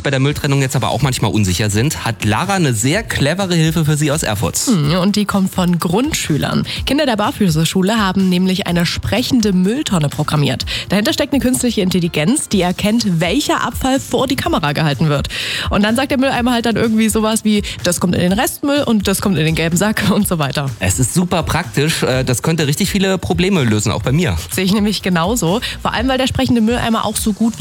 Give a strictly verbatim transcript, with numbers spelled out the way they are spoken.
bei der Mülltrennung jetzt aber auch manchmal unsicher sind, hat Lara eine sehr clevere Hilfe für Sie aus Erfurt. Hm, und die kommt von Grundschülern. Kinder der Barfüßerschule haben nämlich eine sprechende Mülltonne programmiert. Dahinter steckt eine künstliche Intelligenz, die erkennt, welcher Abfall vor die Kamera gehalten wird. Und dann sagt der Mülleimer halt dann irgendwie sowas wie, das kommt in den Restmüll und das kommt in den gelben Sack und so weiter. Es ist super praktisch. Das könnte richtig viele Probleme lösen, auch bei mir. Sehe ich nämlich genauso. Vor allem, weil der sprechende Mülleimer auch so gut wie